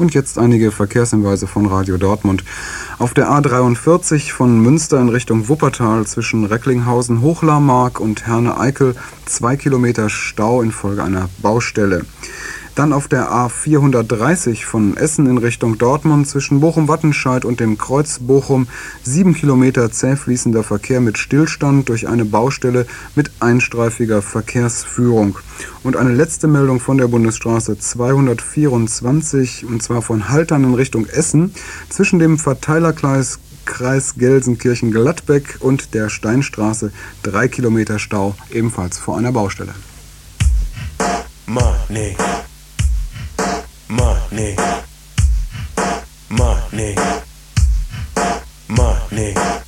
Und jetzt einige Verkehrshinweise von Radio Dortmund. Auf der A43 von Münster in Richtung Wuppertal zwischen Recklinghausen-Hochlarmark und Herne-Eickel 2 Kilometer Stau infolge einer Baustelle. Dann auf der A430 von Essen in Richtung Dortmund zwischen Bochum-Wattenscheid und dem Kreuz Bochum 7 Kilometer zäh fließender Verkehr mit Stillstand durch eine Baustelle mit einstreifiger Verkehrsführung. Und eine letzte Meldung von der Bundesstraße 224, und zwar von Haltern in Richtung Essen zwischen dem Verteilerkreis Gelsenkirchen-Gladbeck und der Steinstraße 3 Kilometer Stau, ebenfalls vor einer Baustelle. Money. Money. Money. Money.